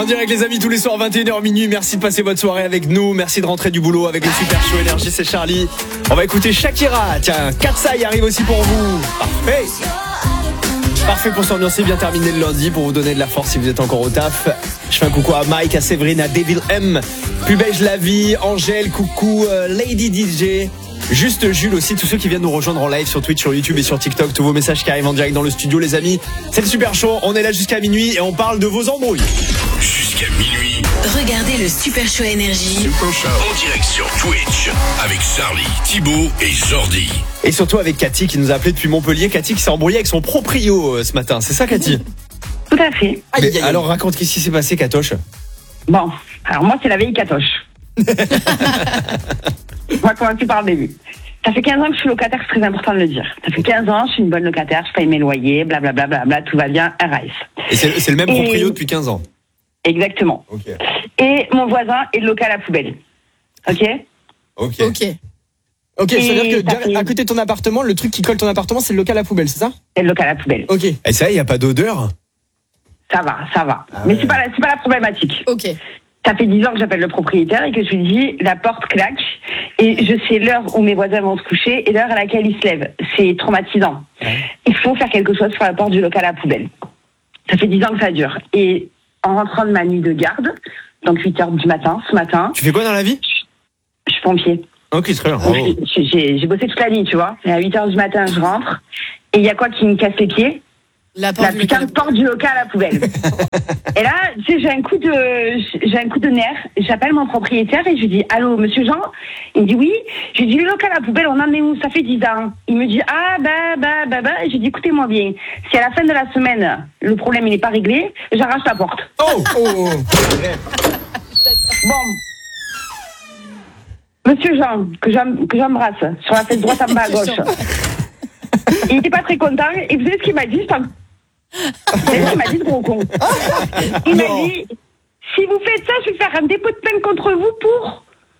direct les amis tous les soirs 21h minuit. Merci de passer votre soirée avec nous. Merci de rentrer du boulot avec le Super Show Énergie, c'est Charlie. On va écouter Shakira. Tiens, Katsai arrive aussi pour vous. Parfait. Parfait pour s'ambiancer, bien terminé le lundi, pour vous donner de la force si vous êtes encore au taf. Je fais un coucou à Mike, à Séverine, à Devil M, Plus Beige la vie, Angèle, coucou, Lady DJ. Juste Jules aussi, tous ceux qui viennent nous rejoindre en live sur Twitch, sur YouTube et sur TikTok, tous vos messages qui arrivent en direct dans le studio les amis. C'est le Super Show, on est là jusqu'à minuit et on parle de vos embrouilles. Jusqu'à minuit. Regardez le Super Show Énergie. Super Show. En direct sur Twitch avec Charlie, Thibaut et Jordi. Et surtout avec Cathy qui nous a appelé depuis Montpellier. Cathy qui s'est embrouillée avec son proprio ce matin, c'est ça Cathy? Tout à fait. Mais alors raconte qu'est-ce qui s'est passé Catoche? Bon, alors moi c'est la vieille Catoche. On va commencer par le début. Ça fait 15 ans que je suis locataire, c'est très important de le dire. Ça fait 15 ans, je suis une bonne locataire, je paye mes loyers, blablabla, bla, tout va bien, RAS. Et c'est le même proprio depuis 15 ans? Exactement. Ok. Et mon voisin est le local à poubelle. Ok. Ok, ça veut dire que à côté de ton appartement, le truc qui colle ton appartement, c'est le local à poubelle, c'est ça? C'est le local à poubelle. Ok. Et ça, il n'y a pas d'odeur? Ça va. Ah Mais ouais. c'est pas la problématique. Ok. Ça fait 10 ans que j'appelle le propriétaire et que je lui dis la porte claque et je sais l'heure où mes voisins vont se coucher et l'heure à laquelle ils se lèvent. C'est traumatisant. Il faut faire quelque chose sur la porte du local à poubelle. Ça fait 10 ans que ça dure. Et en rentrant de ma nuit de garde, donc 8h du matin, ce matin, Tu fais quoi dans la vie? je suis pompier. Ok, très bien. Donc, j'ai bossé toute la nuit, tu vois. Et à 8h du matin, je rentre et il y a quoi qui me casse les pieds? La putain de porte du local à la poubelle. Et là, tu sais, j'ai un coup de nerf. J'appelle mon propriétaire et je lui dis allô, monsieur Jean. Il me dit oui. Je lui dis le local à la poubelle, on en est où? Ça fait 10 ans. Il me dit bah. Et je lui dis écoutez-moi bien. Si à la fin de la semaine le problème il n'est pas réglé, j'arrache la porte. Oh. Bon. Monsieur Jean, que j'embrasse sur la fesse droite en bas à gauche. Il n'était pas très content. Et vous savez ce qu'il m'a dit? Vous savez ce qu'il m'a dit, ce gros con? Il m'a dit, si vous faites ça, je vais faire un dépôt de plainte contre vous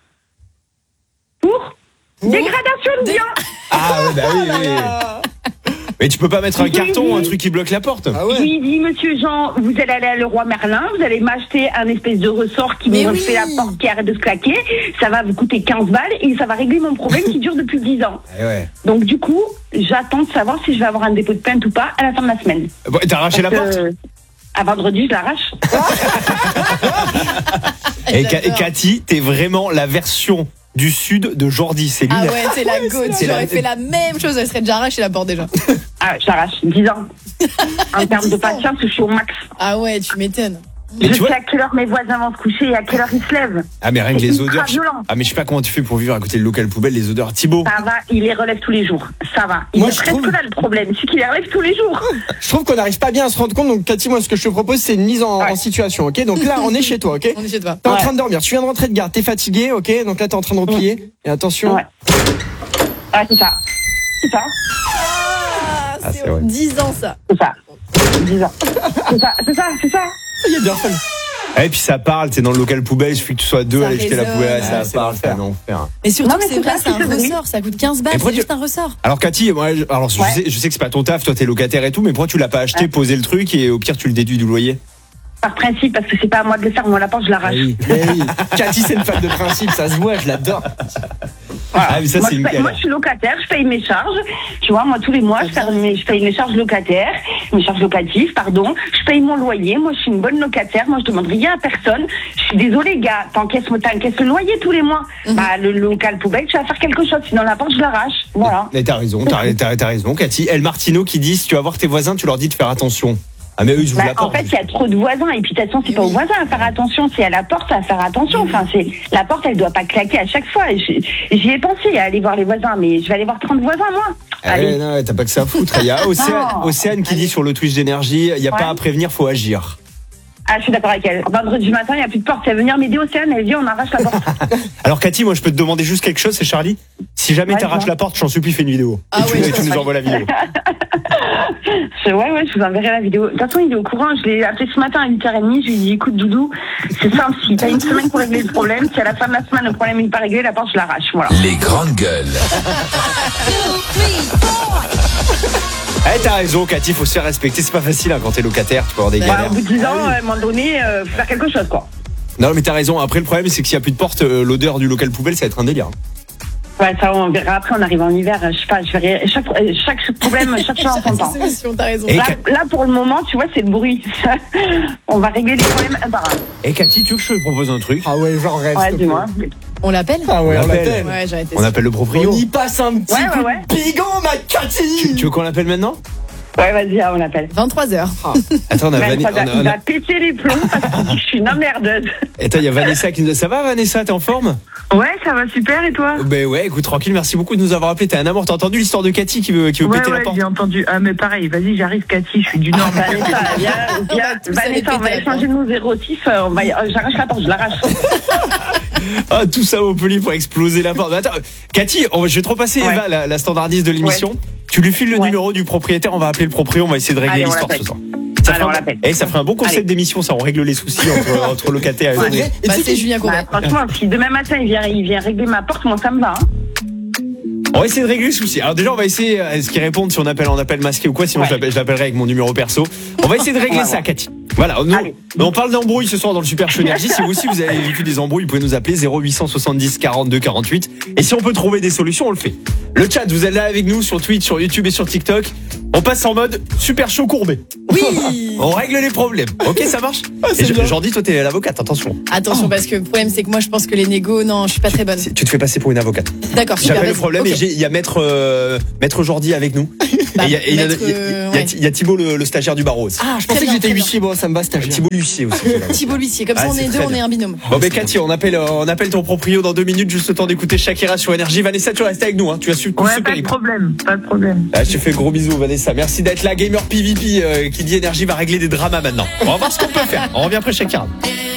pour dégradation de biens. Ah ouais, bah oui. Mais tu peux pas mettre un carton, un truc qui bloque la porte? Ah Je lui ai dit, monsieur Jean, vous allez aller à Leroy Merlin, vous allez m'acheter un espèce de ressort qui me refait la porte qui arrête de se claquer. Ça va vous coûter 15 balles et ça va régler mon problème qui dure depuis 10 ans. Ouais. Donc du coup, j'attends de savoir si je vais avoir un dépôt de plainte ou pas à la fin de la semaine. Bon, t'as arraché la porte? À vendredi, je l'arrache. Et Cathy, t'es vraiment la version du sud de Jordi, c'est lui. Ah ouais, c'est la goutte. J'aurais fait la même chose, elle serait déjà arrachée la porte déjà. Ah, je l'arrache, 10 ans. En termes de patience, je suis au max. Ah ouais, tu m'étonnes. Je sais à quelle heure mes voisins vont se coucher et à quelle heure ils se lèvent. Ah mais rien que C'est les ultra odeurs. violent. Ah mais je sais pas comment tu fais pour vivre à côté de local poubelle, les odeurs. Thibaut. Ça va, il les relève tous les jours. Ça va. Il Moi, est je presque trouve- là le problème, c'est qu'il les relève tous les jours. Je trouve qu'on n'arrive pas bien à se rendre compte. Donc, Cathy, moi, ce que je te propose, c'est une mise en situation, ok? Donc là, on est chez toi, ok? On est chez toi. T'es en train de dormir. Tu viens de rentrer de garde. T'es fatigué, ok? Donc là, t'es en train de replier. Et attention. Ouais. Ah, c'est ça. C'est ça. Ah, c'est vrai. 10 ans ça. C'est ça. 10 ans. C'est ça. Il est bien fun. Et puis ça parle, t'es dans le local poubelle, il suffit que tu sois deux Ça à aller jeter la résonne. poubelle, Ah, ça c'est parle, l'enfer. c'est un enfer. Et surtout Non, mais que c'est c'est vrai, ça, c'est un c'est vrai. ressort, ça coûte 15 balles, Et pourquoi c'est juste un ressort. Alors Cathy, moi, alors je sais que c'est pas ton taf, toi t'es locataire et tout, mais pourquoi tu l'as pas acheté, posé le truc et au pire tu le déduis du loyer? Par principe, parce que c'est pas à moi de le faire, moi la porte, je l'arrache. Oui. Cathy, c'est une femme de principe. Ça se voit, je l'adore. Ah mais ça Moi, c'est une moi, galère. je suis locataire, je paye mes charges. Tu vois, moi, tous les mois, je paye mes charges locataires, mes charges locatives, pardon. Je paye mon loyer. Moi, je suis une bonne locataire. Moi, je demande rien à personne. Je suis désolée, gars. T'encaisses le loyer tous les mois. Bah, le local poubelle, tu vas faire quelque chose. Sinon, la porte, je l'arrache. Voilà. Mais t'as raison, t'as raison, Cathy. El Martino qui dit, si tu vas voir tes voisins, tu leur dis de faire attention. Ah mais eux ils ouvrent la En porte. fait, il y a trop de voisins. Et puis, de toute façon, c'est pas aux voisins à faire attention. C'est à la porte à faire attention. Enfin, la porte, elle doit pas claquer à chaque fois. J'y ai pensé à aller voir les voisins, mais je vais aller voir 30 voisins, moi. Ah ouais, non, t'as pas que ça à foutre. Il y a Océane qui dit sur le Twitch d'énergie, il y a pas à prévenir, faut agir. Ah, je suis d'accord avec elle. Vendredi matin, il n'y a plus de porte. Elle va venir m'aider, Océane. Elle dit, on arrache la porte. Alors Cathy, moi je peux te demander juste quelque chose, c'est Charlie. Si jamais t'arraches la porte, je t'en supplie, fais une vidéo. Ah et ouais, tu nous envoies la vidéo. Ouais, je vous enverrai la vidéo. De toute façon, il est au courant. Je l'ai appelé ce matin à 8h30. Je lui ai dit, écoute, Doudou, c'est simple. Si t'as une semaine pour régler le problème, si à la fin de la semaine, le problème n'est pas réglé, la porte, je l'arrache. Voilà. Les grandes gueules. Eh, t'as raison, Cathy, faut se faire respecter. C'est pas facile quand t'es locataire, tu peux avoir des galères. Au bout de 10 ans, à un moment donné, faut faire quelque chose, quoi. Non, mais t'as raison. Après, le problème, c'est que s'il y a plus de porte, l'odeur du local poubelle, ça va être un délire. Ouais, ça, on verra après, on arrive en hiver. Je sais pas, je verrai chaque problème, chaque fois en son temps. T'as raison. Là, pour le moment, tu vois, c'est le bruit. On va régler les problèmes un par un. Et Cathy, tu veux que je te propose un truc? Ah ouais, j'en rêve. Ouais, dis-moi. On l'appelle? Ah ouais, on l'appelle. Ouais, j'aurais été On appelle le proprio. On y passe un petit coup de bigot, ma Cathy. Tu veux qu'on l'appelle maintenant? Ouais, vas-y, on l'appelle. 23h. Attends, on a Vanessa. Il va péter les plombs parce que je suis une emmerdeuse. Attends, il y a Vanessa qui nous a... Ça va, Vanessa, t'es en forme? Ouais, ça va super, et toi? Ben ouais, écoute, tranquille, merci beaucoup de nous avoir appelé. T'es un amour, t'as entendu l'histoire de Cathy qui veut péter la porte? J'ai entendu. Ah, mais pareil, vas-y, j'arrive, Cathy, je suis du Nord. Vanessa, Vanessa, on va échanger nos 06, j'arrache la porte, je l'arrache. Ah, tout ça au poli pour exploser la porte. Attends, Cathy, je vais te repasser Eva, la standardiste de l'émission. Tu lui files le numéro du propriétaire, on va appeler le proprio, on va essayer de régler l'histoire ce soir. Ça ferait un bon concept d'émission, ça, on règle les soucis entre locataires et autres. C'est Julien Courbet. Franchement, si demain matin il vient régler ma porte, moi ça me va. On va essayer de régler le souci. Alors déjà, on va essayer, est-ce qu'ils répondent si on appelle masqué ou quoi, sinon je l'appellerai avec mon numéro perso. On va essayer de régler ça, Cathy. Voilà, on parle d'embrouille ce soir dans le Super Show Énergie. Si vous aussi vous avez vécu des embrouilles, vous pouvez nous appeler 0870 42 48. Et si on peut trouver des solutions, on le fait. Le chat, vous êtes là avec nous sur Twitch, sur YouTube et sur TikTok. On passe en mode Super Show Courbet. Oui. On règle les problèmes. Ok, ça marche. Jordi, toi t'es l'avocate, attention. Attention, parce que le problème c'est que moi je pense que les négos, non, je suis pas très bonne. Tu te fais passer pour une avocate. D'accord, super. J'appelle le problème et il y a maître Jordi avec nous. Il y a Thibaut le stagiaire du barreau aussi. Ah, je pensais que j'étais huissier, bon, ça me va stagiaire. Thibaut l'huissier aussi. Thibaut l'huissier, comme ça on est deux, on est un binôme. Bon, mais Cathy, on appelle ton proprio dans 2 minutes, juste le temps d'écouter Shakira sur Énergie. Vanessa, tu restes avec nous, hein. Tu as su pas de problème, pas de problème. Ah, je te fais gros bisous, Vanessa. Merci d'être là. Gamer PVP qui dit Énergie va régler des dramas maintenant. On va voir ce qu'on peut faire. On revient après Shakira.